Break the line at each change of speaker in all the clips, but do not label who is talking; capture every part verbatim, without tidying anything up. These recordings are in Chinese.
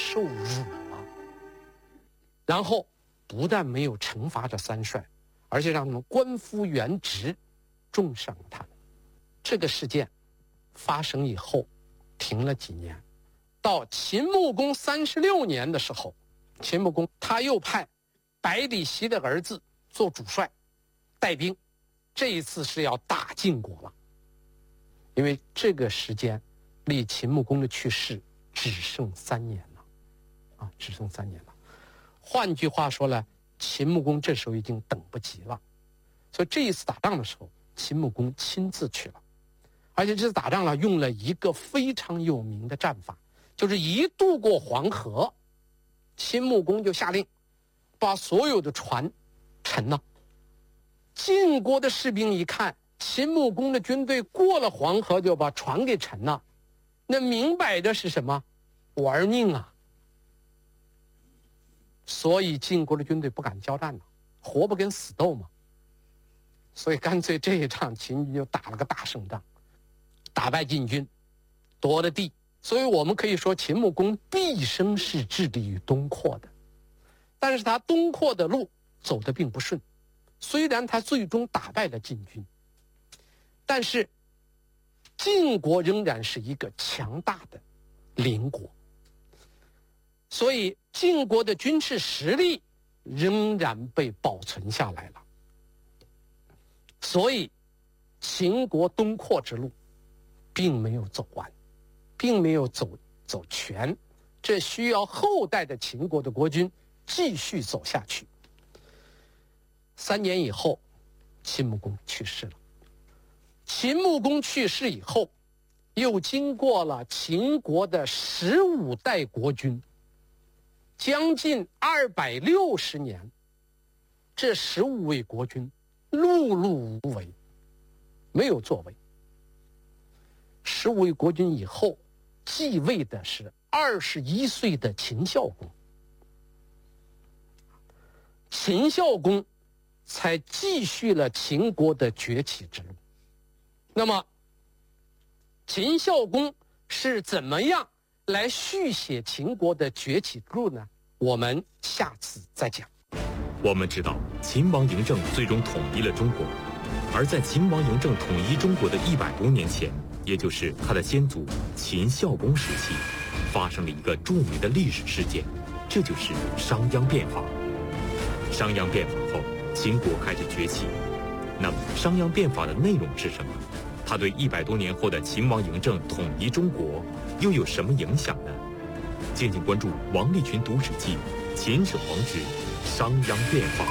受辱了。然后不但没有惩罚这三帅，而且让他们官复原职，重赏了他们。这个事件发生以后停了几年，到秦穆公三十六年的时候，秦穆公他又派百里奚的儿子做主帅带兵，这一次是要打晋国了。因为这个时间离秦穆公的去世只剩三年了啊，只剩三年了。换句话说呢，秦穆公这时候已经等不及了，所以这一次打仗的时候，秦穆公亲自去了。而且这次打仗呢，用了一个非常有名的战法，就是一渡过黄河，秦穆公就下令把所有的船沉了。晋国的士兵一看秦穆公的军队过了黄河就把船给沉了，那明摆着是什么？玩命啊！所以晋国的军队不敢交战了，活不跟死斗嘛。所以干脆这一仗秦军就打了个大胜仗，打败晋军，夺了地。所以我们可以说秦穆公毕生是致力于东扩的，但是他东扩的路走得并不顺。虽然他最终打败了晋军，但是晋国仍然是一个强大的邻国，所以晋国的军事实力仍然被保存下来了。所以秦国东扩之路并没有走完，并没有走走全，这需要后代的秦国的国君继续走下去。三年以后，秦穆公去世了。秦穆公去世以后，又经过了秦国的十五代国君，将近二百六十年，这十五位国君碌碌无为，没有作为。十五位国君以后，继位的是二十一岁的秦孝公。秦孝公才继续了秦国的崛起之路。那么秦孝公是怎么样来续写秦国的崛起之路呢？我们下次再讲。
我们知道秦王嬴政最终统一了中国，而在秦王嬴政统一中国的一百多年前，也就是他的先祖秦孝公时期，发生了一个著名的历史事件，这就是商鞅变法。商鞅变法后，秦国开始崛起。那么商鞅变法的内容是什么？它对一百多年后的秦王嬴政统一中国又有什么影响呢？敬请关注王立群读史记《秦始皇之商鞅变法》。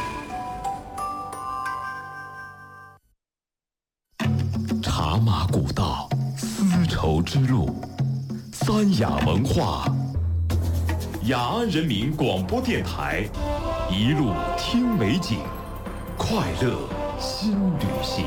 茶马古道，丝绸之路，三雅文化，雅安人民广播电台，一路听美景，快乐新旅行。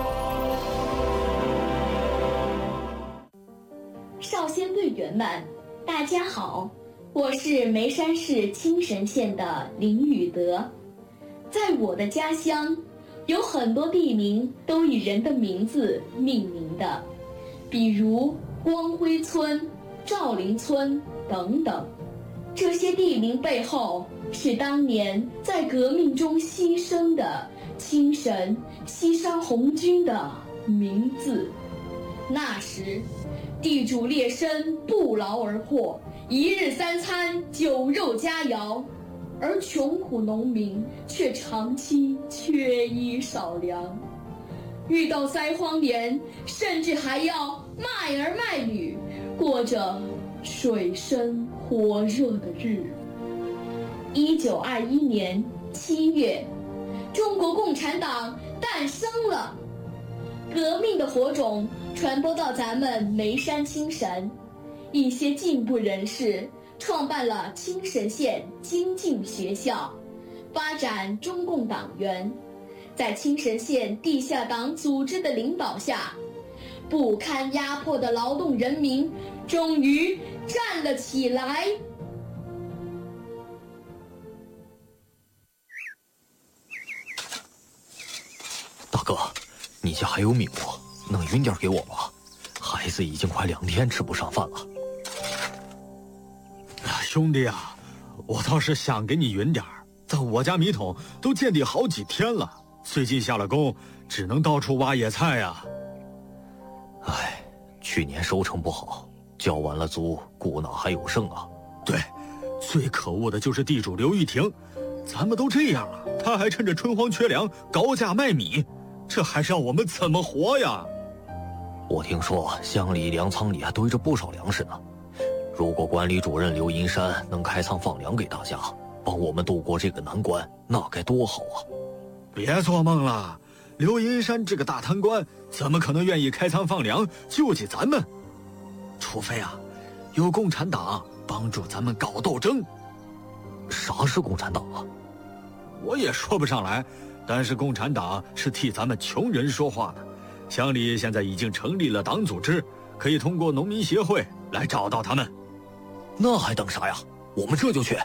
少先队员们，大家好，我是眉山市青神县的林宇德。在我的家乡，有很多地名都以人的名字命名的，比如光辉村、赵林村等等。这些地名背后是当年在革命中牺牲的青神西山红军的名字。那时地主劣绅不劳而获，一日三餐酒肉佳肴，而穷苦农民却长期缺衣少粮，遇到灾荒年甚至还要卖儿卖女，过着水深火热的日子。一九二一年七月，中国共产党诞生了，革命的火种传播到咱们眉山青神，一些进步人士创办了青神县精进学校，发展中共党员。在青神县地下党组织的领导下，不堪压迫的劳动人民终于站了起来。
大哥，你家还有米不？能匀点给我吗？孩子已经快两天吃不上饭了。哎，
兄弟啊，我倒是想给你匀点儿，在我家米桶都见底好几天了，最近下了工，只能到处挖野菜呀。
唉，去年收成不好，交完了租，谷哪还有剩啊？
对，最可恶的就是地主刘玉婷，咱们都这样了，他还趁着春荒缺粮高价卖米，这还让我们怎么活呀？
我听说乡里粮仓里还堆着不少粮食呢。如果管理主任刘银山能开仓放粮给大家，帮我们渡过这个难关，那该多好啊！
别做梦了，刘银山这个大贪官怎么可能愿意开仓放粮救济咱们？除非啊，有共产党帮助咱们搞斗争。
啥是共产党啊？
我也说不上来，但是共产党是替咱们穷人说话的。乡里现在已经成立了党组织，可以通过农民协会来找到他们。
那还等啥呀？我们这就去。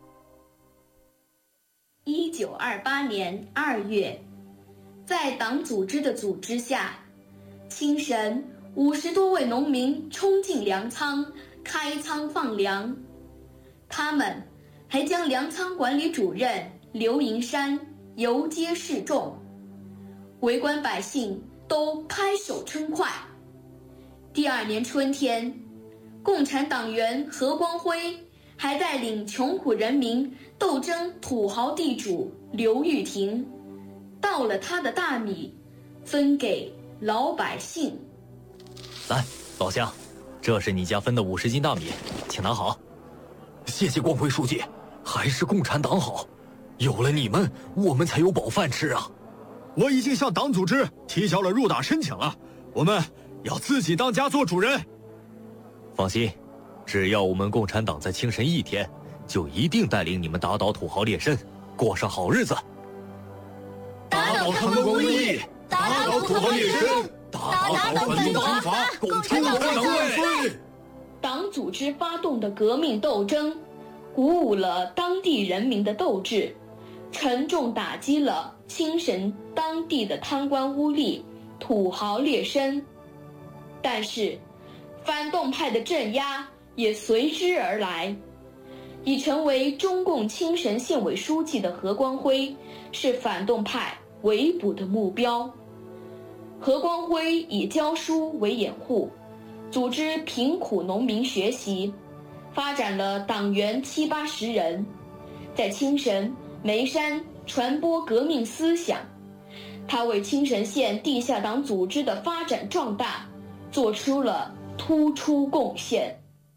一九二八年二月，在党组织的组织下，清晨五十多位农民冲进粮仓，开仓放粮。他们还将粮仓管理主任刘银山游街示众，围观百姓都拍手称快。第二年春天，共产党员何光辉还带领穷苦人民斗争土豪地主刘玉婷，到了他的大米，分给老百姓。
来，老乡，这是你家分的五十斤大米，请拿好。谢谢光辉书记，还是共产党好，有了你们，我们才有饱饭吃啊！
我已经向党组织提交了入党申请了，我们要自己当家做主人。
放心，只要我们共产党在清晨一天，就一定带领你们打倒土豪劣绅，过上好日子。
打倒贪官污吏，打倒土豪劣绅，打倒反动军阀，共产党万岁！
党组织发动的革命斗争，鼓舞了当地人民的斗志，沉重打击了清晨当地的贪官污吏、土豪劣绅。但是，反动派的镇压也随之而来。已成为中共青神县委书记的何光辉，是反动派围捕的目标。何光辉以教书为掩护，组织贫苦农民学习，发展了党员七八十人，在青神、眉山传播革命思想。他为青神县地下党组织的发展壮大做出了突出贡献。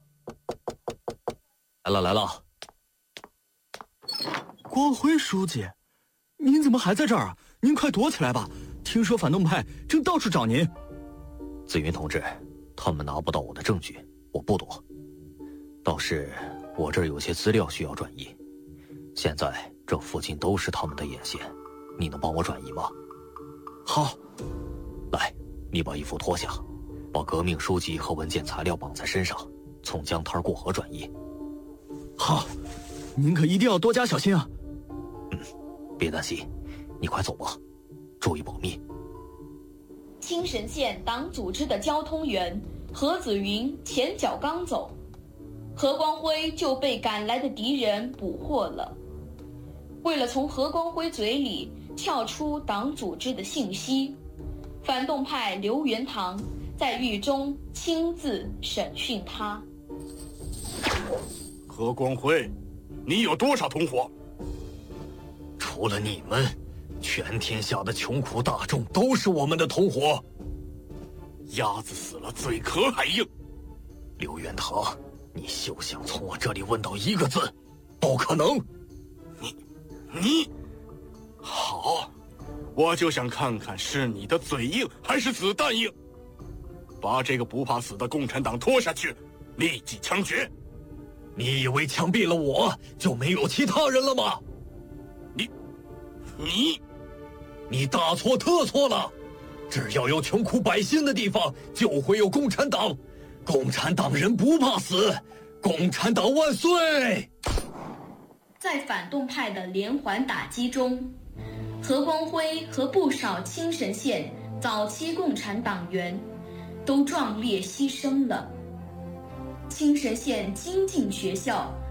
来了来了，
光辉书记，您怎么还在这儿啊？您快躲起来吧！听说反动派正到处找您。
紫云同志，他们拿不到我的证据，我不躲。倒是我这儿有些资料需要转移，现在这附近都是他们的眼线，你能帮我转移吗？
好。
来，你把衣服脱下，把革命书籍和文件材料绑在身上，从江滩过河转移。
好，您可一定要多加小心啊。
嗯，别担心，你快走吧，注意保密。
青神县党组织的交通员何子云前脚刚走，何光辉就被赶来的敌人捕获了。为了从何光辉嘴里撬出党组织的信息，反动派刘元堂在狱中亲自审讯他。
何光辉，你有多少同伙？
除了你们，全天下的穷苦大众都是我们的同伙。
鸭子死了，嘴壳还硬。
刘元堂，你休想从我这里问到一个字，不可能。
你，你，好，我就想看看是你的嘴硬还是子弹硬。把这个不怕死的共产党拖下去，立即枪决。
你以为枪毙了我就没有其他人了吗？
你，你，
你大错特错了！只要有穷苦百姓的地方，就会有共产党。共产党人不怕死，共产党万岁！
在反动派的连环打击中，何光辉和不少青神县早期共产党员都壮烈牺牲了。青神县精进学校